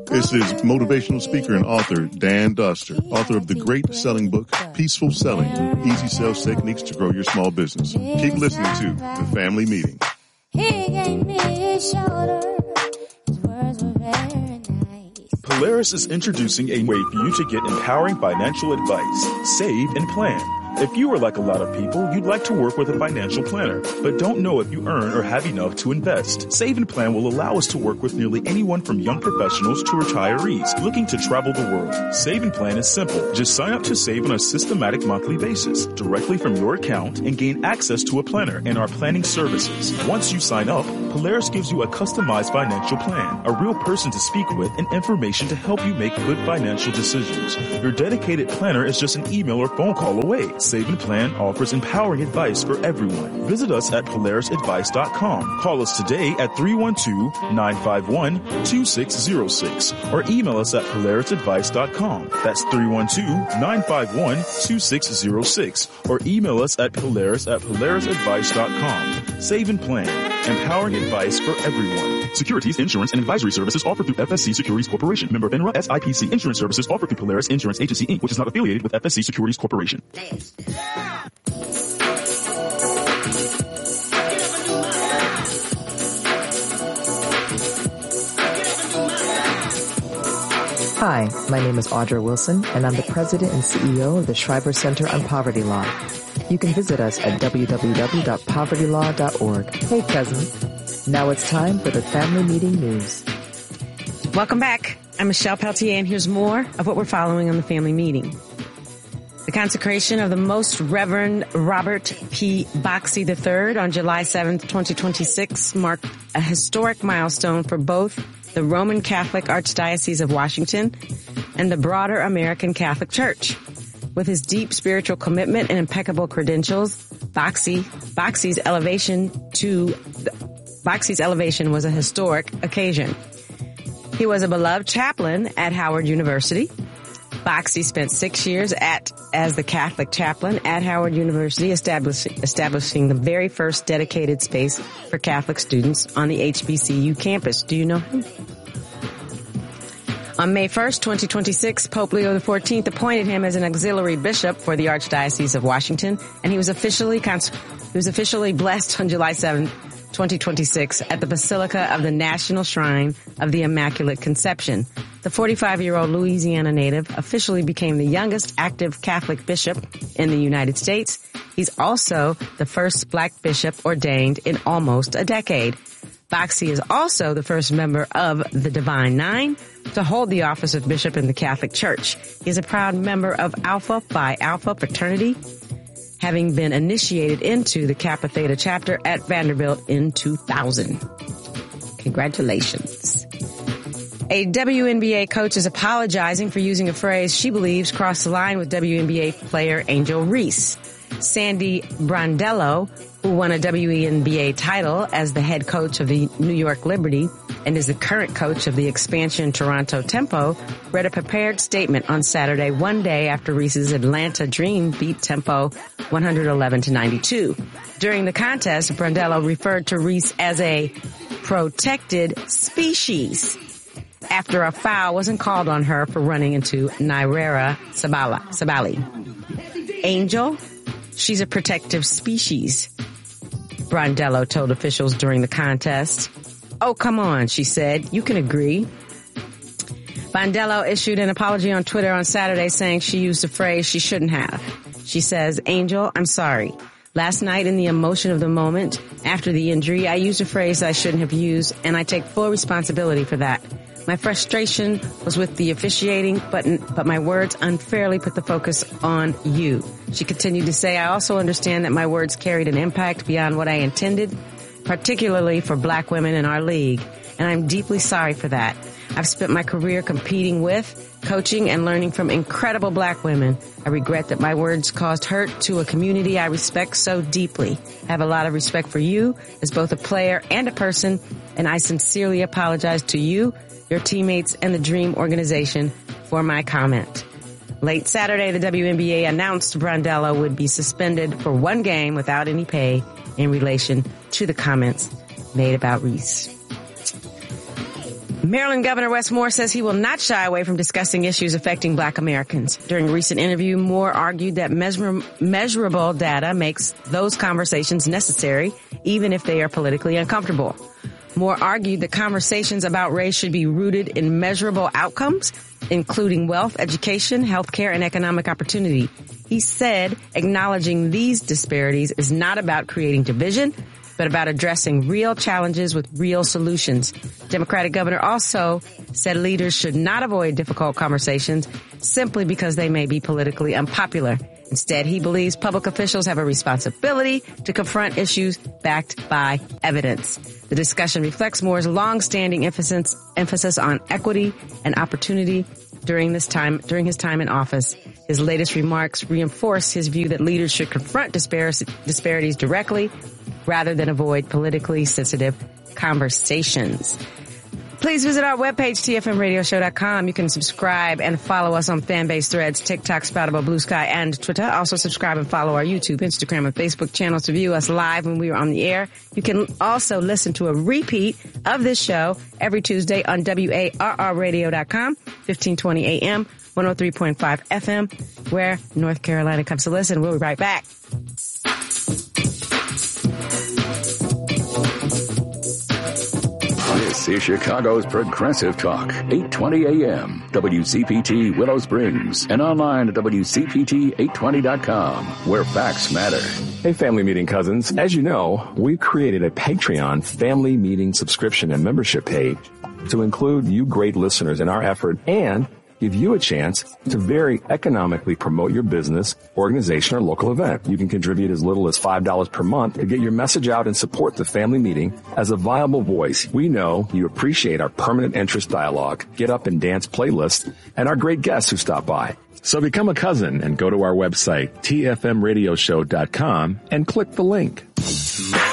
This is motivational speaker and author Dan Duster, author of the great selling book, Peaceful Selling, Easy Sales Techniques to Grow Your Small Business. Keep listening to The Family Meeting. He gave me his shoulder. His words were very nice. Polaris is introducing a way for you to get empowering financial advice, save, and plan. If you are like a lot of people, you'd like to work with a financial planner, but don't know if you earn or have enough to invest. Save and Plan will allow us to work with nearly anyone from young professionals to retirees looking to travel the world. Save and Plan is simple. Just sign up to save on a systematic monthly basis directly from your account and gain access to a planner and our planning services. Once you sign up, Polaris gives you a customized financial plan, a real person to speak with, and information to help you make good financial decisions. Your dedicated planner is just an email or phone call away. Save and Plan offers empowering advice for everyone. Visit us at PolarisAdvice.com. Call us today at 312-951-2606 or email us at PolarisAdvice.com. That's 312-951-2606 or email us at PolarisAdvice.com. Save and Plan. Empowering advice for everyone. Securities, insurance, and advisory services offered through FSC Securities Corporation. Member FINRA. SIPC. Insurance services offered through Polaris Insurance Agency, Inc., which is not affiliated with FSC Securities Corporation. Hi, my name is Audra Wilson, and I'm the President and CEO of the Schreiber Center on Poverty Law. You can visit us at www.povertylaw.org. Hey, cousin. Now it's time for the Family Meeting News. Welcome back. I'm Michelle Peltier, and here's more of what we're following on the Family Meeting. The consecration of the Most Reverend Robert P. Boxey III on July 7th, 2026 marked a historic milestone for both the Roman Catholic Archdiocese of Washington and the broader American Catholic Church. With his deep spiritual commitment and impeccable credentials, Boxey's elevation was a historic occasion. He was a beloved chaplain at Howard University. Boxey spent 6 years as the Catholic chaplain at Howard University, establishing the very first dedicated space for Catholic students on the HBCU campus. Do you know him? On May 1st, 2026, Pope Leo XIV appointed him as an auxiliary bishop for the Archdiocese of Washington, and he was officially blessed on July 7th, 2026 at the Basilica of the National Shrine of the Immaculate Conception. The 45-year-old Louisiana native officially became the youngest active Catholic bishop in the United States. He's also the first black bishop ordained in almost a decade. Boxey is also the first member of the Divine Nine to hold the office of bishop in the Catholic Church. He is a proud member of Alpha Phi Alpha fraternity, having been initiated into the Kappa Theta chapter at Vanderbilt in 2000. Congratulations. A WNBA coach is apologizing for using a phrase she believes crossed the line with WNBA player Angel Reese. Sandy Brondello, who won a WNBA title as the head coach of the New York Liberty and is the current coach of the expansion Toronto Tempo, read a prepared statement on Saturday, one day after Reese's Atlanta Dream beat Tempo 111-92. During the contest, Brondello referred to Reese as a protected species after a foul wasn't called on her for running into Nairera Sabali. Angel, she's a protective species, Brondello told officials during the contest. Oh, come on, she said. You can agree. Brondello issued an apology on Twitter on Saturday saying she used a phrase she shouldn't have. She says, Angel, I'm sorry. Last night in the emotion of the moment after the injury, I used a phrase I shouldn't have used, and I take full responsibility for that. My frustration was with the officiating, but my words unfairly put the focus on you. She continued to say, I also understand that my words carried an impact beyond what I intended, particularly for black women in our league, and I'm deeply sorry for that. I've spent my career competing with, coaching, and learning from incredible black women. I regret that my words caused hurt to a community I respect so deeply. I have a lot of respect for you as both a player and a person, and I sincerely apologize to you, your teammates, and the Dream organization for my comment. Late Saturday, the WNBA announced Brondello would be suspended for one game without any pay in relation to the comments made about Reese. Maryland Governor Wes Moore says he will not shy away from discussing issues affecting Black Americans. During a recent interview, Moore argued that measurable data makes those conversations necessary, even if they are politically uncomfortable. Moore argued that conversations about race should be rooted in measurable outcomes, including wealth, education, healthcare, and economic opportunity. He said acknowledging these disparities is not about creating division, but about addressing real challenges with real solutions. Democratic governor also said leaders should not avoid difficult conversations simply because they may be politically unpopular. Instead, he believes public officials have a responsibility to confront issues backed by evidence. The discussion reflects Moore's long-standing emphasis on equity and opportunity during his time in office. His latest remarks reinforce his view that leaders should confront disparities directly rather than avoid politically sensitive conversations. Please visit our webpage, tfmradioshow.com. You can subscribe and follow us on Fanbase Threads, TikTok, Spoutable, Blue Sky, and Twitter. Also subscribe and follow our YouTube, Instagram, and Facebook channels to view us live when we are on the air. You can also listen to a repeat of this show every Tuesday on WARRradio.com, 1520 AM, 103.5 FM, where North Carolina comes to listen. We'll be right back. This is Chicago's Progressive Talk, 820 AM, WCPT Willow Springs, and online at WCPT820.com, where facts matter. Hey, Family Meeting cousins. As you know, we've created a Patreon Family Meeting subscription and membership page to include you great listeners in our effort and give you a chance to very economically promote your business, organization, or local event. You can contribute as little as $5 per month to get your message out and support the Family Meeting as a viable voice. We know you appreciate our permanent interest dialogue, get up and dance playlist, and our great guests who stop by. So become a cousin and go to our website, tfmradioshow.com, and click the link.